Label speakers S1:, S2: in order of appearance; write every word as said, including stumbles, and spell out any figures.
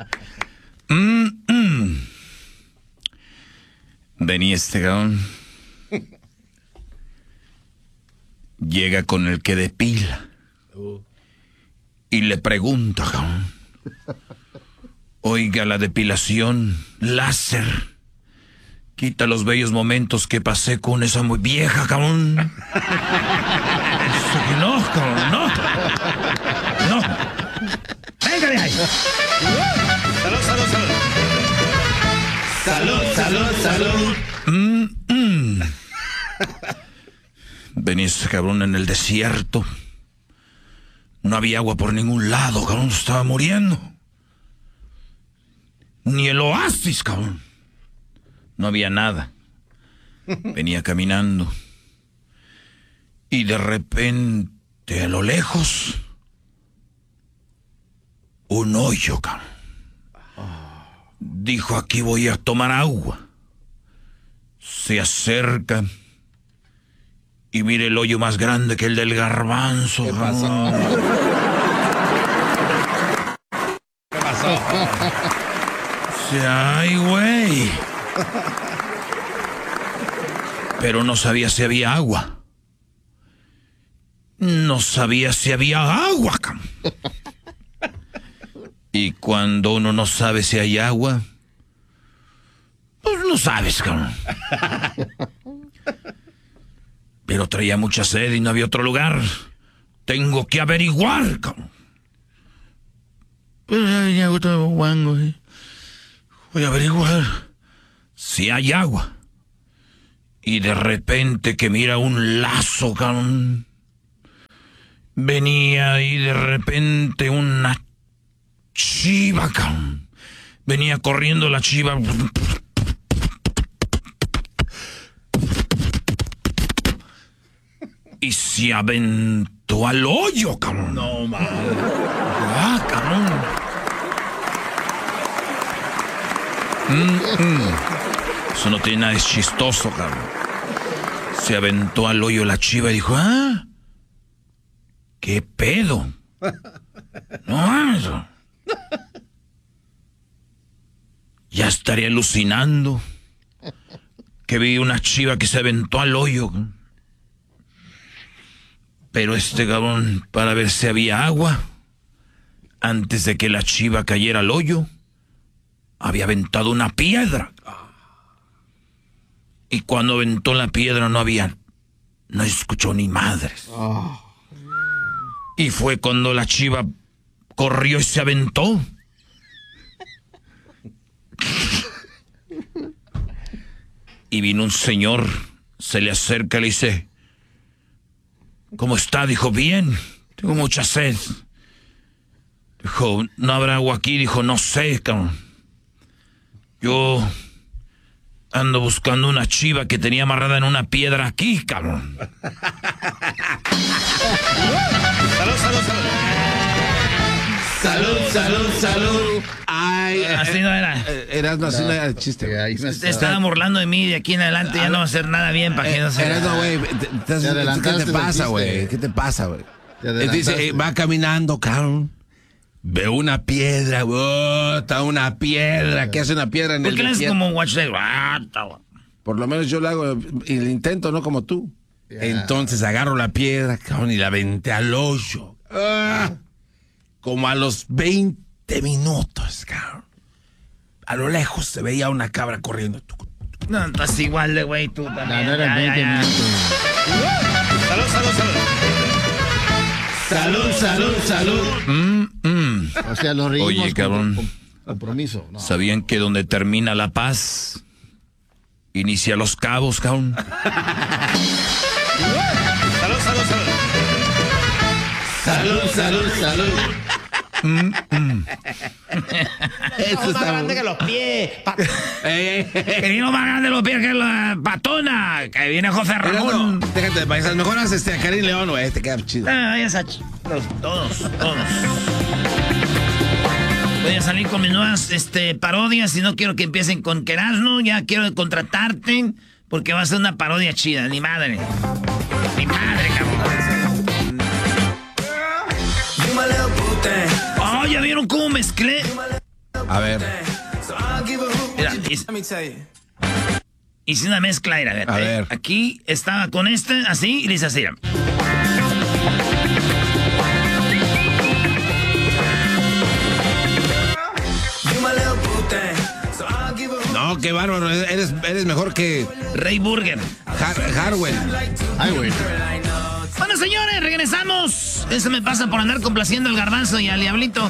S1: mm, mm. Venía este cabrón. Llega con el que depila. Y le pregunta, cabrón. Oiga, la depilación láser quita los bellos momentos que pasé con esa muy vieja, cabrón. No, cabrón, no. No. Venga de ahí.
S2: Salud, salud, salud. Salud, salud, salud.
S1: Mm, mm. Venía ese cabrón en el desierto. No había agua por ningún lado, cabrón. Estaba muriendo. Ni el oasis, cabrón. No había nada. Venía caminando. Y de repente, a lo lejos, un hoyo, cabrón. Dijo, aquí voy a tomar agua. Se acerca y mire el hoyo más grande que el del garbanzo.
S2: ¿Qué pasó? ¿Qué pasó?
S1: Ay, güey. Pero no sabía si había agua. No sabía si había agua, cabrón. Y cuando uno no sabe si hay agua, pues no sabes, cabrón. Pero traía mucha sed y no había otro lugar. Tengo que averiguar, cabrón. Pues ya otro guango, ¿eh? Voy a averiguar si hay agua. Y de repente que mira un lazo, cabrón. Venía y de repente una chiva, cabrón. Venía corriendo la chiva. Y se aventó al hoyo, cabrón.
S2: No, man.
S1: Ah, cabrón. Mm, mm. Eso no tiene nada de chistoso, cabrón. Se aventó al hoyo la chiva y dijo, ah, ¿qué pedo? No, eso. Ya estaría alucinando que vi una chiva que se aventó al hoyo. Pero este cabrón, para ver si había agua, antes de que la chiva cayera al hoyo, había aventado una piedra. Y cuando aventó la piedra no había, no escuchó ni madres. Oh. Y fue cuando la chiva corrió y se aventó. Y vino un señor, se le acerca y le dice, ¿cómo está? Dijo, bien, tengo mucha sed. Dijo, ¿no habrá agua aquí? Dijo, no sé, cabrón. Yo ando buscando una chiva que tenía amarrada en una piedra aquí, cabrón.
S2: Salud, salud, salud. Salud, salud, salud.
S3: Ay,
S1: así no era.
S3: Eras no, así no era el chiste.
S4: Ahí me
S1: Usted estaba burlando de mí, de aquí en adelante ya no va a hacer nada bien para que no se...
S3: Eras no, güey. ¿Qué te pasa, güey? ¿Qué te pasa, güey? Dice, eh, va caminando, cabrón. Ve una piedra, güey. Está una piedra. ¿Qué hace una piedra en el
S1: desierto? ¿Por qué le haces como watch the...
S3: Por lo menos yo lo hago y lo intento, no como tú. Yeah. Entonces agarro la piedra, cabrón, y la aventé al hoyo. Ah, como a los veinte minutos, cabrón. A lo lejos se veía una cabra corriendo.
S1: No, estás igual de güey tú también.
S4: No, no eran veinte minutos.
S2: Salud, salud, salud. Salud, salud, salud.
S1: Mm, mm.
S4: O sea, los reímos.
S1: Oye, cabrón.
S4: Con, con compromiso. No.
S1: ¿Sabían que donde termina la paz, inicia Los Cabos, cabrón?
S2: Salud, salud, salud. Salud, salud, salud.
S1: Mm, mm.
S2: Eso está más grande que los pies. Pa
S1: que vino más grande los pies que la patona. Que viene José Ramón.
S3: No, déjate de paisas. Mejor haces este a Karim León, güey. Este queda chido.
S1: Ah, esa ch... los, todos, todos. Voy a salir con mis nuevas este, parodias y no quiero que empiecen con Querasno. Ya quiero contratarte porque va a ser una parodia chida. Ni madre. Ni madre, cabrón. Oh, ¿ya vieron cómo mezclé?
S3: A ver.
S1: Mira, hice, hice una mezcla, mira, a ver.
S3: A
S1: eh,
S3: ver.
S1: Aquí estaba con este, así, y dice así, mira.
S3: No, qué bárbaro. Eres, eres mejor que
S1: Ray Burger.
S3: Har Harwell.
S4: Ay, güey.
S1: Bueno, señores, regresamos. Eso me pasa por andar complaciendo al Garbanzo y al Diablito.